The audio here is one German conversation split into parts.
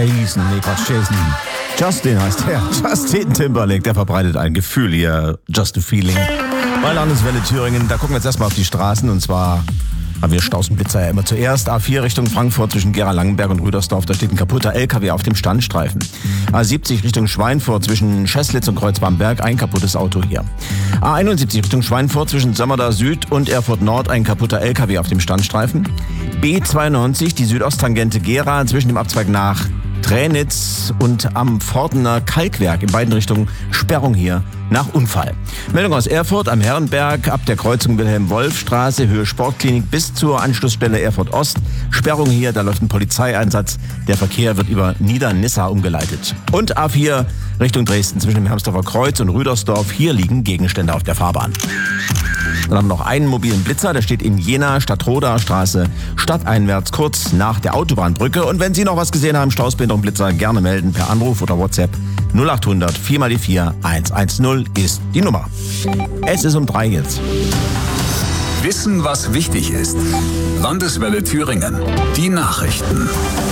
Justin heißt er. Justin Timberlake, der verbreitet ein Gefühl hier. Just a feeling. Bei Landeswelle Thüringen, da gucken wir jetzt erstmal auf die Straßen und zwar haben wir Stausenblitzer ja immer zuerst. A4 Richtung Frankfurt zwischen Gera-Langenberg und Rüdersdorf, da steht ein kaputter LKW auf dem Standstreifen. A70 Richtung Schweinfurt zwischen Scheßlitz und Kreuz-Bamberg, ein kaputtes Auto hier. A71 Richtung Schweinfurt zwischen Sömmerda Süd und Erfurt Nord, ein kaputter LKW auf dem Standstreifen. B92, die Südosttangente Gera zwischen dem Abzweig nach Tränitz und am Fortener Kalkwerk, in beiden Richtungen Sperrung hier nach Unfall. Meldung aus Erfurt am Herrenberg, ab der Kreuzung Wilhelm-Wolf-Straße, Höhe Sportklinik bis zur Anschlussstelle Erfurt Ost. Sperrung hier, da läuft ein Polizeieinsatz. Der Verkehr wird über Niedernissa umgeleitet. Und A4 Richtung Dresden zwischen dem Hermsdorfer Kreuz und Rüdersdorf. Hier liegen Gegenstände auf der Fahrbahn. Dann haben wir noch einen mobilen Blitzer, der steht in Jena, Stadtroda Straße, stadteinwärts, kurz nach der Autobahnbrücke. Und wenn Sie noch was gesehen haben, Stausbehinderungsblitzer, gerne melden per Anruf oder WhatsApp. 0800 4x4 110 ist die Nummer. Es ist um 3 jetzt. Wissen, was wichtig ist. Landeswelle Thüringen. Die Nachrichten.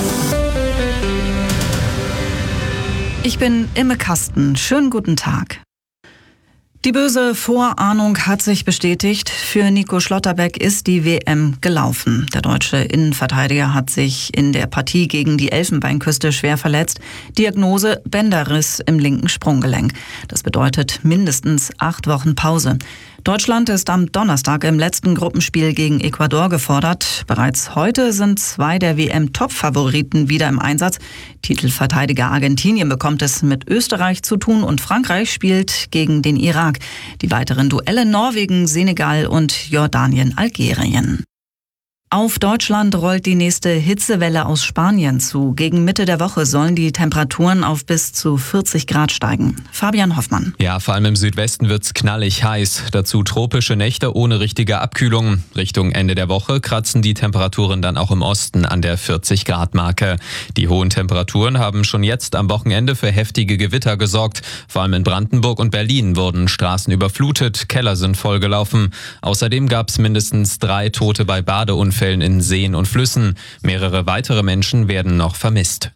Ich bin Imme Kasten. Schönen guten Tag. Die böse Vorahnung hat sich bestätigt. Für Nico Schlotterbeck ist die WM gelaufen. Der deutsche Innenverteidiger hat sich in der Partie gegen die Elfenbeinküste schwer verletzt. Diagnose: Bänderriss im linken Sprunggelenk. Das bedeutet mindestens 8 Wochen Pause. Deutschland ist am Donnerstag im letzten Gruppenspiel gegen Ecuador gefordert. Bereits heute sind 2 der WM-Top-Favoriten wieder im Einsatz. Titelverteidiger Argentinien bekommt es mit Österreich zu tun und Frankreich spielt gegen den Irak. Die weiteren Duelle Norwegen, Senegal und Jordanien, Algerien. Auf Deutschland rollt die nächste Hitzewelle aus Spanien zu. Gegen Mitte der Woche sollen die Temperaturen auf bis zu 40 Grad steigen. Fabian Hoffmann. Ja, vor allem im Südwesten wird's knallig heiß. Dazu tropische Nächte ohne richtige Abkühlung. Richtung Ende der Woche kratzen die Temperaturen dann auch im Osten an der 40-Grad-Marke. Die hohen Temperaturen haben schon jetzt am Wochenende für heftige Gewitter gesorgt. Vor allem in Brandenburg und Berlin wurden Straßen überflutet, Keller sind vollgelaufen. Außerdem gab's mindestens 3 Tote bei Badeunfällen in Seen und Flüssen. Mehrere weitere Menschen werden noch vermisst.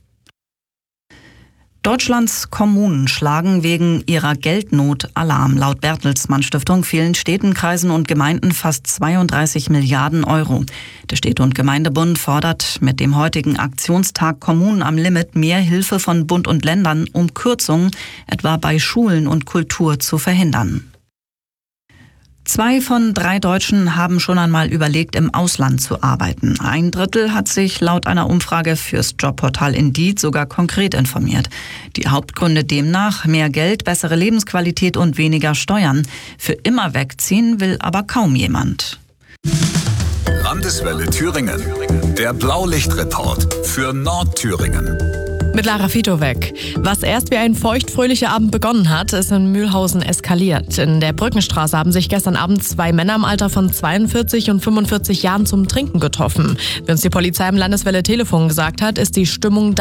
Deutschlands Kommunen schlagen wegen ihrer Geldnot Alarm. Laut Bertelsmann Stiftung fehlen Städten, Kreisen und Gemeinden fast 32 Milliarden Euro. Der Städte- und Gemeindebund fordert mit dem heutigen Aktionstag Kommunen am Limit mehr Hilfe von Bund und Ländern, um Kürzungen etwa bei Schulen und Kultur zu verhindern. 2 von 3 Deutschen haben schon einmal überlegt, im Ausland zu arbeiten. 1/3 hat sich laut einer Umfrage fürs Jobportal Indeed sogar konkret informiert. Die Hauptgründe demnach: mehr Geld, bessere Lebensqualität und weniger Steuern. Für immer wegziehen will aber kaum jemand. Landeswelle Thüringen. Der Blaulichtreport für Nordthüringen. Mit Lara Fitowek. Was erst wie ein feuchtfröhlicher Abend begonnen hat, ist in Mühlhausen eskaliert. In der Brückenstraße haben sich gestern Abend 2 Männer im Alter von 42 und 45 Jahren zum Trinken getroffen. Wie uns die Polizei im Landeswelle Telefon gesagt hat, ist die Stimmung